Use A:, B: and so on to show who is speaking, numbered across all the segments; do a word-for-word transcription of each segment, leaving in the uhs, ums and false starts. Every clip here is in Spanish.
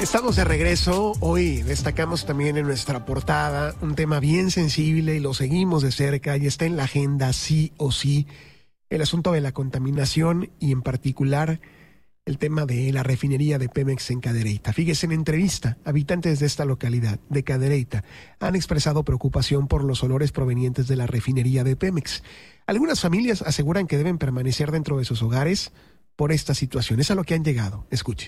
A: Estamos de regreso. Hoy destacamos también en nuestra portada un tema bien sensible y lo seguimos de cerca y está en la agenda sí o sí, el asunto de la contaminación y en particular el tema de la refinería de Pemex en Cadereyta. Fíjese, en entrevista, habitantes de esta localidad, de Cadereyta, han expresado preocupación por los olores provenientes de la refinería de Pemex. Algunas familias aseguran que deben permanecer dentro de sus hogares por esta situación. Es a lo que han llegado. Escuche.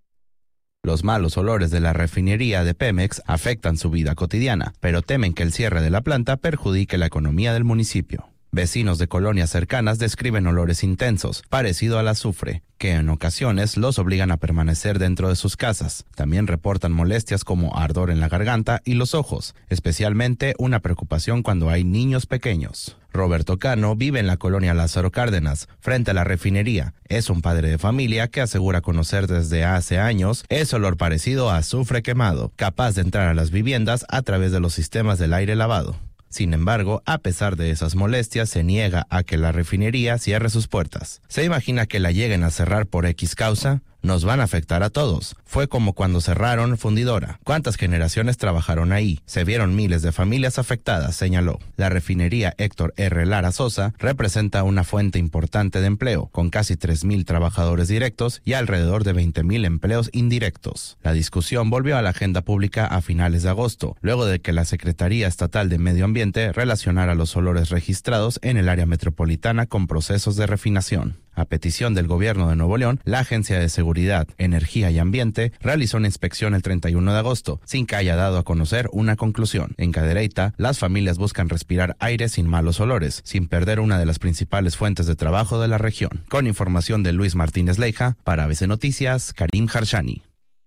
B: Los malos olores de la refinería de Pemex afectan su vida cotidiana, pero temen que el cierre de la planta perjudique la economía del municipio. Vecinos de colonias cercanas describen olores intensos, parecido al azufre, que en ocasiones los obligan a permanecer dentro de sus casas. También reportan molestias como ardor en la garganta y los ojos, especialmente una preocupación cuando hay niños pequeños. Roberto Cano vive en la colonia Lázaro Cárdenas, frente a la refinería. Es un padre de familia que asegura conocer desde hace años ese olor parecido a azufre quemado, capaz de entrar a las viviendas a través de los sistemas del aire lavado. Sin embargo, a pesar de esas molestias, se niega a que la refinería cierre sus puertas. ¿Se imagina que la lleguen a cerrar por X causa? Nos van a afectar a todos. Fue como cuando cerraron Fundidora. ¿Cuántas generaciones trabajaron ahí? Se vieron miles de familias afectadas, señaló. La refinería Héctor R. Lara Sosa representa una fuente importante de empleo, con casi tres mil trabajadores directos y alrededor de veinte mil empleos indirectos. La discusión volvió a la agenda pública a finales de agosto, luego de que la Secretaría Estatal de Medio Ambiente relacionara los olores registrados en el área metropolitana con procesos de refinación. A petición del gobierno de Nuevo León, la Agencia de Seguridad, Energía y Ambiente realizó una inspección el treinta y uno de agosto, sin que haya dado a conocer una conclusión. En Cadereyta, las familias buscan respirar aire sin malos olores, sin perder una de las principales fuentes de trabajo de la región. Con información de Luis Martínez Leija, para A B C Noticias, Karim Harshani.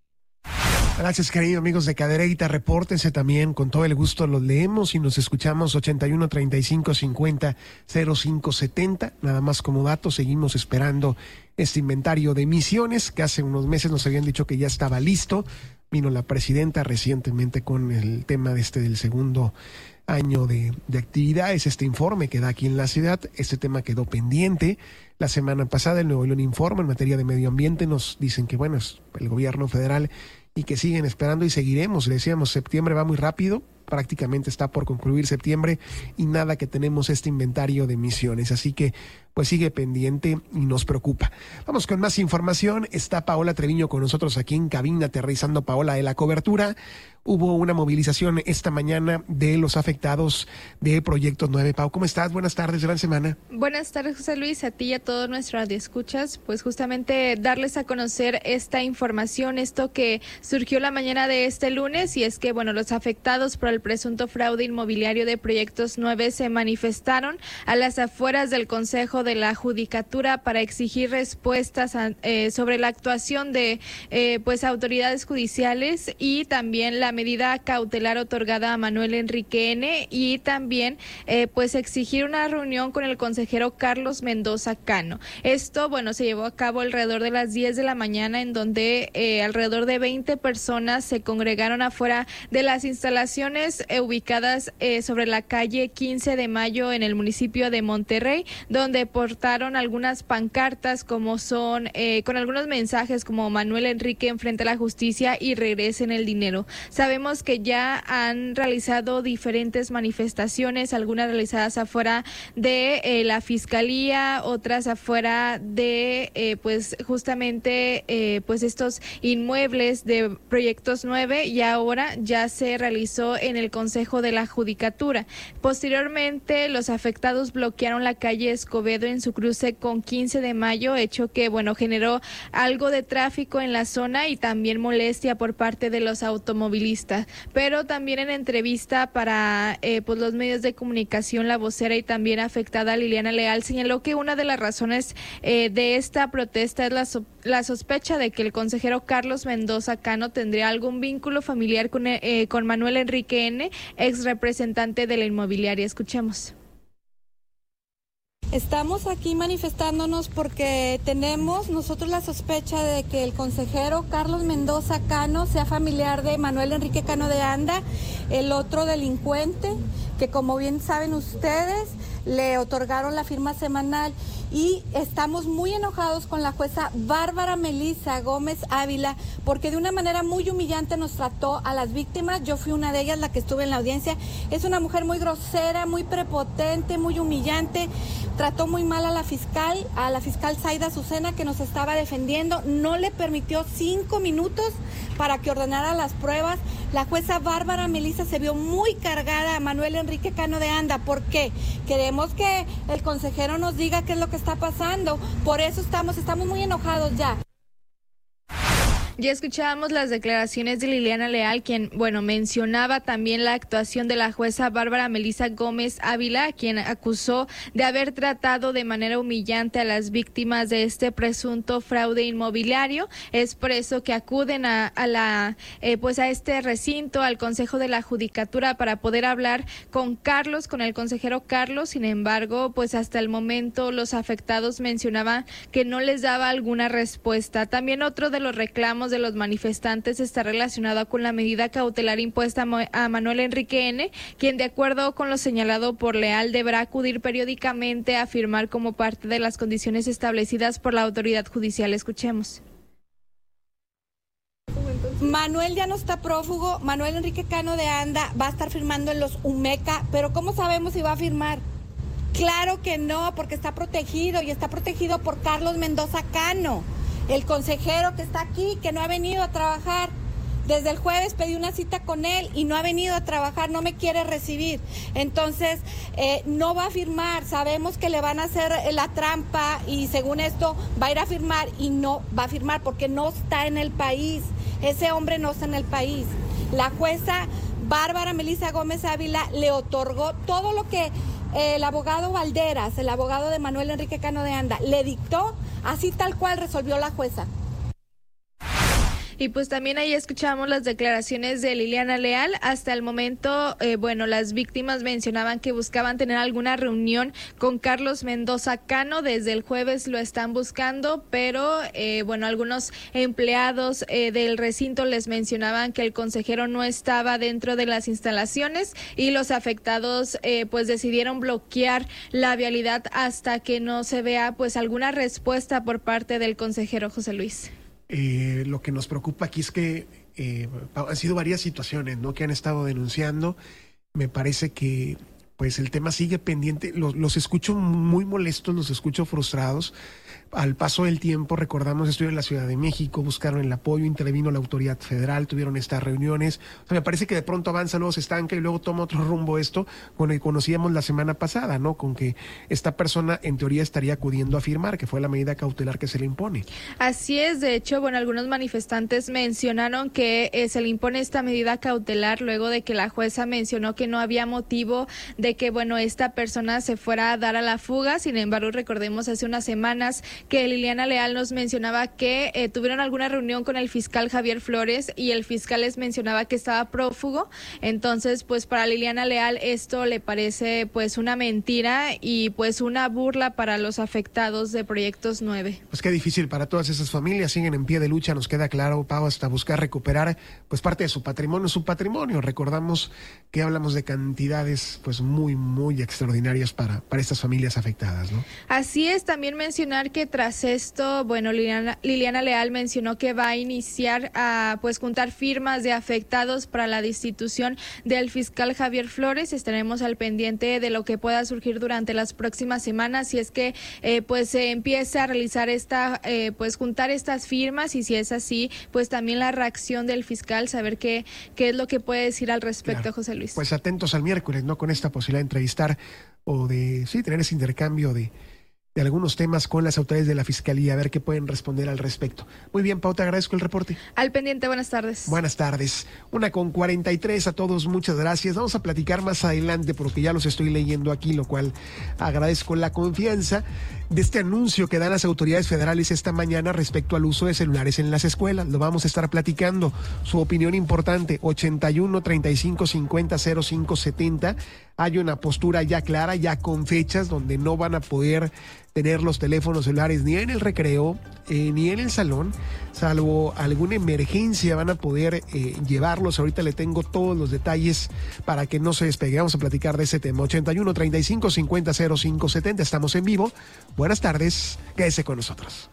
A: Gracias, queridos amigos de Cadereyta. Repórtense también, con todo el gusto los leemos y nos escuchamos. Ochenta y uno, treinta y cinco, cincuenta, cero cinco setenta. Nada más como dato, seguimos esperando este inventario de emisiones que hace unos meses nos habían dicho que ya estaba listo. Vino la presidenta recientemente con el tema de este del segundo año de, de actividades, este informe que da aquí en la ciudad. Este tema quedó pendiente. La semana pasada el Nuevo León Informe en materia de medio ambiente nos dicen que, bueno, es el gobierno federal y que siguen esperando y seguiremos. Le decíamos, septiembre va muy rápido, prácticamente está por concluir septiembre y nada que tenemos este inventario de emisiones, así que pues sigue pendiente y nos preocupa. Vamos con más información. Está Paola Treviño con nosotros aquí en cabina, aterrizando, Paola, de la cobertura. Hubo una movilización esta mañana de los afectados de Proyecto nueve. Pau, ¿cómo estás? Buenas tardes, gran semana.
C: Buenas tardes, José Luis, a ti y a todos nuestros radioescuchas. Pues justamente darles a conocer esta información, esto que surgió la mañana de este lunes, y es que, bueno, los afectados por el presunto fraude inmobiliario de Proyectos nueve se manifestaron a las afueras del Consejo de la Judicatura para exigir respuestas a, eh, sobre la actuación de eh, pues autoridades judiciales y también la medida cautelar otorgada a Manuel Enrique N. y también eh, pues exigir una reunión con el consejero Carlos Mendoza Cano. Esto, bueno, se llevó a cabo alrededor de las diez de la mañana, en donde eh, alrededor de veinte personas se congregaron afuera de las instalaciones eh, ubicadas eh, sobre la calle quince de mayo en el municipio de Monterrey, donde portaron algunas pancartas como son, eh, con algunos mensajes como Manuel Enrique enfrente a la justicia y regresen el dinero. Sabemos que ya han realizado diferentes manifestaciones, algunas realizadas afuera de eh, la fiscalía, otras afuera de eh, pues justamente eh, pues estos inmuebles de Proyectos nueve, y ahora ya se realizó en el Consejo de la Judicatura. Posteriormente, los afectados bloquearon la calle Escobedo en su cruce con quince de mayo, hecho que, bueno, generó algo de tráfico en la zona y también molestia por parte de los automovilistas. Pero también en entrevista para eh, pues los medios de comunicación, la vocera y también afectada Liliana Leal señaló que una de las razones eh, de esta protesta es la, so la sospecha de que el consejero Carlos Mendoza Cano tendría algún vínculo familiar con, eh, con Manuel Enrique N., ex representante de la inmobiliaria. Escuchemos.
D: Estamos aquí manifestándonos porque tenemos nosotros la sospecha de que el consejero Carlos Mendoza Cano sea familiar de Manuel Enrique Cano de Anda, el otro delincuente que, como bien saben ustedes, le otorgaron la firma semanal y estamos muy enojados con la jueza Bárbara Melisa Gómez Ávila porque de una manera muy humillante nos trató a las víctimas. Yo fui una de ellas, la que estuve en la audiencia. Es una mujer muy grosera, muy prepotente, muy humillante. Trató muy mal a la fiscal, a la fiscal Zaida Azucena, que nos estaba defendiendo. No le permitió cinco minutos para que ordenara las pruebas. La jueza Bárbara Melisa se vio muy cargada a Manuel Enrique Cano de Anda. ¿Por qué? Queremos que el consejero nos diga qué es lo que está pasando. Por eso estamos, estamos muy enojados ya.
C: Ya escuchábamos las declaraciones de Liliana Leal, quien, bueno, mencionaba también la actuación de la jueza Bárbara Melisa Gómez Ávila, quien acusó de haber tratado de manera humillante a las víctimas de este presunto fraude inmobiliario. Es por eso que acuden a, a la, eh, pues a este recinto, al Consejo de la Judicatura, para poder hablar con Carlos, con el consejero Carlos. Sin embargo, pues hasta el momento los afectados mencionaban que no les daba alguna respuesta. También otro de los reclamos de los manifestantes está relacionado con la medida cautelar impuesta a Manuel Enrique N., quien, de acuerdo con lo señalado por Leal, deberá acudir periódicamente a firmar como parte de las condiciones establecidas por la autoridad judicial. Escuchemos.
D: Manuel ya no está prófugo. Manuel Enrique Cano de Anda va a estar firmando en los UMECA, pero ¿cómo sabemos si va a firmar? Claro que no, porque está protegido y está protegido por Carlos Mendoza Cano, el consejero que está aquí, que no ha venido a trabajar. Desde el jueves pedí una cita con él y no ha venido a trabajar, no me quiere recibir. Entonces, eh, no va a firmar. Sabemos que le van a hacer la trampa y según esto va a ir a firmar y no va a firmar porque no está en el país. Ese hombre no está en el país. La jueza Bárbara Melisa Gómez Ávila le otorgó todo lo que eh, el abogado Valderas, el abogado de Manuel Enrique Cano de Anda, le dictó. Así tal cual resolvió la jueza.
C: Y pues también ahí escuchamos las declaraciones de Liliana Leal. Hasta el momento, eh, bueno, las víctimas mencionaban que buscaban tener alguna reunión con Carlos Mendoza Cano. Desde el jueves lo están buscando, pero eh, bueno, algunos empleados eh, del recinto les mencionaban que el consejero no estaba dentro de las instalaciones y los afectados eh, pues decidieron bloquear la vialidad hasta que no se vea pues alguna respuesta por parte del consejero. José Luis.
A: Eh, lo que nos preocupa aquí es que eh, han sido varias situaciones, ¿no?, que han estado denunciando. Me parece que pues el tema sigue pendiente. Los, los escucho muy molestos, los escucho frustrados. Al paso del tiempo, recordamos, estuve en la Ciudad de México, buscaron el apoyo, intervino la autoridad federal, tuvieron estas reuniones. O sea, me parece que de pronto avanza, luego se estanca y luego toma otro rumbo esto, con el que conocíamos la semana pasada, ¿no? Con que esta persona en teoría estaría acudiendo a firmar, que fue la medida cautelar que se le impone.
C: Así es, de hecho, bueno, algunos manifestantes mencionaron que eh, se le impone esta medida cautelar luego de que la jueza mencionó que no había motivo de que, bueno, esta persona se fuera a dar a la fuga. Sin embargo, recordemos hace unas semanas que Liliana Leal nos mencionaba que eh, tuvieron alguna reunión con el fiscal Javier Flores y el fiscal les mencionaba que estaba prófugo. Entonces, pues para Liliana Leal esto le parece pues una mentira y pues una burla para los afectados de Proyectos nueve.
A: Pues qué difícil para todas esas familias, siguen en pie de lucha, nos queda claro, Pau, hasta buscar recuperar pues parte de su patrimonio, su patrimonio. Recordamos que hablamos de cantidades pues muy, muy extraordinarias para, para estas familias afectadas, ¿no?
C: Así es, también mencionar que tras esto, bueno, Liliana, Liliana Leal mencionó que va a iniciar a pues juntar firmas de afectados para la destitución del fiscal Javier Flores. Estaremos al pendiente de lo que pueda surgir durante las próximas semanas, si es que eh, pues se empieza a realizar esta, eh, pues juntar estas firmas, y si es así, pues también la reacción del fiscal, saber qué, qué es lo que puede decir al respecto, claro. José Luis.
A: Pues atentos al miércoles, ¿no? Con esta posibilidad de entrevistar o de, sí, tener ese intercambio de de algunos temas con las autoridades de la Fiscalía, a ver qué pueden responder al respecto. Muy bien, Pau, te agradezco el reporte.
C: Al pendiente, buenas tardes.
A: Buenas tardes. Una con cuarenta y tres a todos, muchas gracias. Vamos a platicar más adelante porque ya los estoy leyendo aquí, lo cual agradezco la confianza de este anuncio que dan las autoridades federales esta mañana respecto al uso de celulares en las escuelas. Lo vamos a estar platicando. Su opinión importante, ochenta y uno, treinta y cinco, cincuenta, cero cinco, setenta. Hay una postura ya clara, ya con fechas donde no van a poder tener los teléfonos celulares ni en el recreo, eh, ni en el salón, salvo alguna emergencia van a poder eh, llevarlos. Ahorita le tengo todos los detalles para que no se despegue. Vamos a platicar de ese tema. ochenta y uno, treinta y cinco, cincuenta, cero cinco setenta. Estamos en vivo. Buenas tardes. Quédese con nosotros.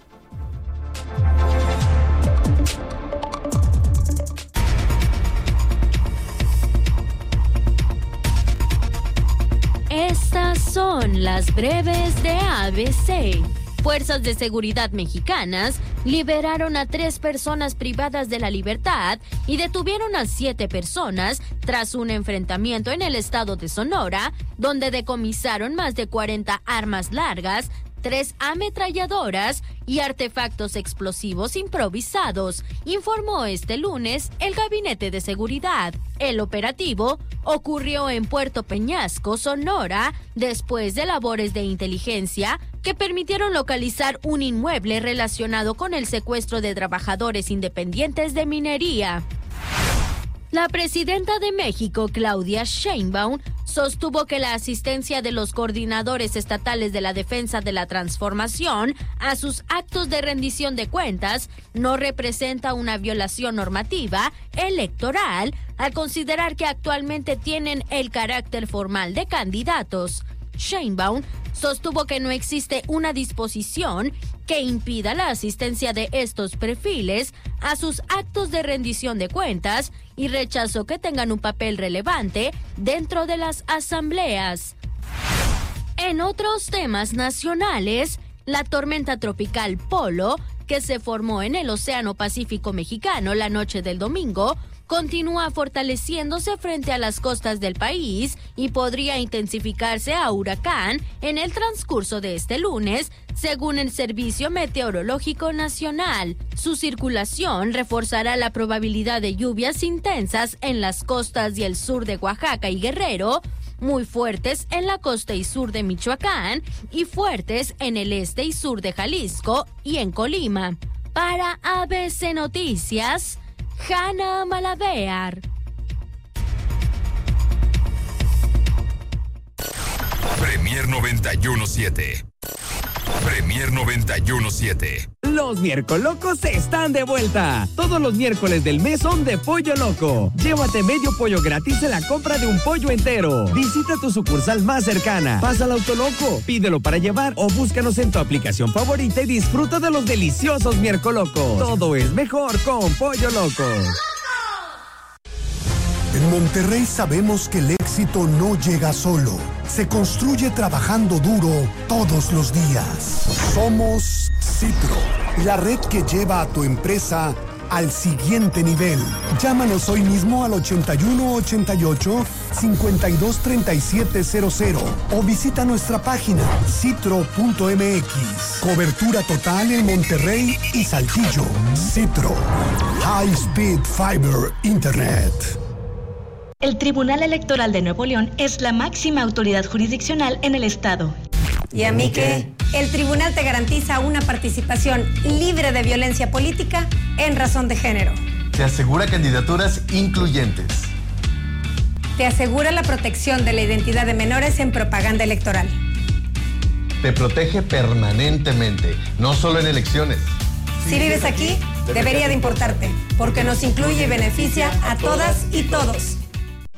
E: Estas son las breves de A B C. Fuerzas de seguridad mexicanas liberaron a tres personas privadas de la libertad y detuvieron a siete personas tras un enfrentamiento en el estado de Sonora, donde decomisaron más de cuarenta armas largas, tres ametralladoras y artefactos explosivos improvisados, informó este lunes el Gabinete de Seguridad. El operativo ocurrió en Puerto Peñasco, Sonora, después de labores de inteligencia que permitieron localizar un inmueble relacionado con el secuestro de trabajadores independientes de minería. La presidenta de México, Claudia Sheinbaum, sostuvo que la asistencia de los coordinadores estatales de la defensa de la transformación a sus actos de rendición de cuentas no representa una violación normativa electoral, al considerar que actualmente tienen el carácter formal de candidatos. Sheinbaum sostuvo que no existe una disposición que impida la asistencia de estos perfiles a sus actos de rendición de cuentas y rechazó que tengan un papel relevante dentro de las asambleas. En otros temas nacionales, la tormenta tropical Polo, que se formó en el Océano Pacífico mexicano la noche del domingo, continúa fortaleciéndose frente a las costas del país y podría intensificarse a huracán en el transcurso de este lunes, según el Servicio Meteorológico Nacional. Su circulación reforzará la probabilidad de lluvias intensas en las costas y el sur de Oaxaca y Guerrero, muy fuertes en la costa y sur de Michoacán y fuertes en el este y sur de Jalisco y en Colima. Para A B C Noticias, Hanna Malavear.
F: Premier noventa y uno siete. Premier noventa y uno siete.
G: Los Miercolocos están de vuelta. Todos los miércoles del mes son de Pollo Loco. Llévate medio pollo gratis en la compra de un pollo entero. Visita tu sucursal más cercana. Pasa al Autoloco, pídelo para llevar o búscanos en tu aplicación favorita y disfruta de los deliciosos Miercolocos. Todo es mejor con Pollo Loco.
H: En Monterrey sabemos que el éxito no llega solo. Se construye trabajando duro todos los días. Somos Citro, la red que lleva a tu empresa al siguiente nivel. Llámanos hoy mismo al ochenta y uno ochenta y ocho, cincuenta y dos treinta y siete cero cero o visita nuestra página citro punto m x. Cobertura total en Monterrey y Saltillo. Citro, High Speed Fiber Internet.
I: El Tribunal Electoral de Nuevo León es la máxima autoridad jurisdiccional en el estado.
J: ¿Y a mí qué? El tribunal te garantiza una participación libre de violencia política en razón de género.
K: Te asegura candidaturas incluyentes.
J: Te asegura la protección de la identidad de menores en propaganda electoral.
K: Te protege permanentemente, no solo en elecciones.
J: Si vives aquí, debería de importarte, porque nos incluye y beneficia a todas y todos.